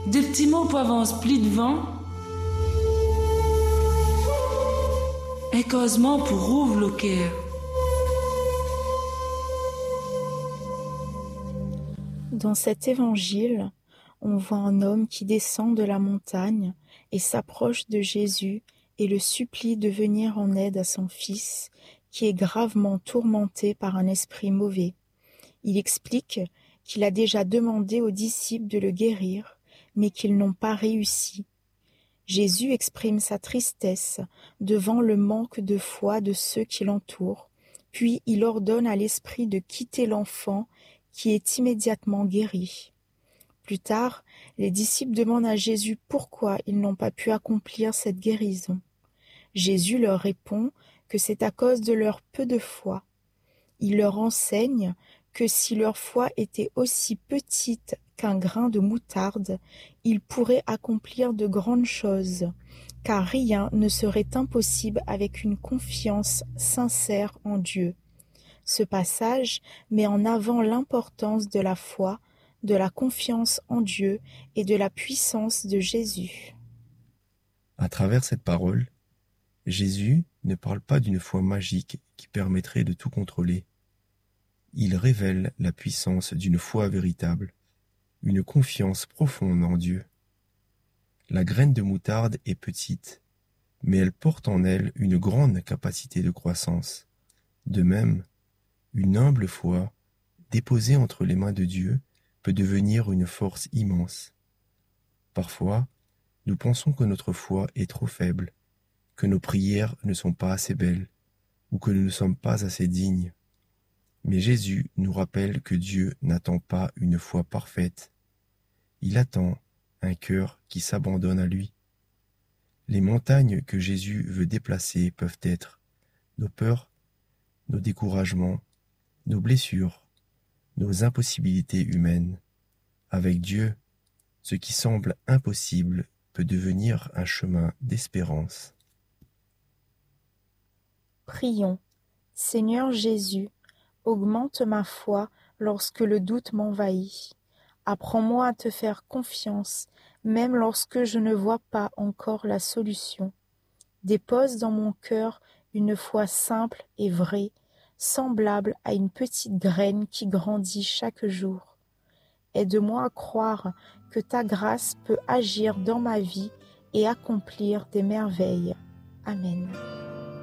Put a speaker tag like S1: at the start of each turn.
S1: Des petits mots pour avancer plus devant. Un causement pour ouvrir le cœur.
S2: Dans cet évangile, on voit un homme qui descend de la montagne et s'approche de Jésus et le supplie de venir en aide à son fils, qui est gravement tourmenté par un esprit mauvais. Il explique qu'il a déjà demandé aux disciples de le guérir, mais qu'ils n'ont pas réussi. Jésus exprime sa tristesse devant le manque de foi de ceux qui l'entourent, puis il ordonne à l'esprit de quitter l'enfant qui est immédiatement guéri. Plus tard, les disciples demandent à Jésus pourquoi ils n'ont pas pu accomplir cette guérison. Jésus leur répond que c'est à cause de leur peu de foi. Il leur enseigne que si leur foi était aussi petite qu'un grain de moutarde, ils pourraient accomplir de grandes choses, car rien ne serait impossible avec une confiance sincère en Dieu. Ce passage met en avant l'importance de la foi, de la confiance en Dieu et de la puissance de Jésus.
S3: À travers cette parole, Jésus ne parle pas d'une foi magique qui permettrait de tout contrôler. Il révèle la puissance d'une foi véritable, une confiance profonde en Dieu. La graine de moutarde est petite, mais elle porte en elle une grande capacité de croissance. De même, une humble foi, déposée entre les mains de Dieu, peut devenir une force immense. Parfois, nous pensons que notre foi est trop faible, que nos prières ne sont pas assez belles, ou que nous ne sommes pas assez dignes. Mais Jésus nous rappelle que Dieu n'attend pas une foi parfaite. Il attend un cœur qui s'abandonne à lui. Les montagnes que Jésus veut déplacer peuvent être nos peurs, nos découragements, nos blessures, nos impossibilités humaines. Avec Dieu, ce qui semble impossible peut devenir un chemin d'espérance.
S2: Prions. Seigneur Jésus, augmente ma foi lorsque le doute m'envahit. Apprends-moi à te faire confiance, même lorsque je ne vois pas encore la solution. Dépose dans mon cœur une foi simple et vraie, semblable à une petite graine qui grandit chaque jour. Aide-moi à croire que ta grâce peut agir dans ma vie et accomplir des merveilles. Amen.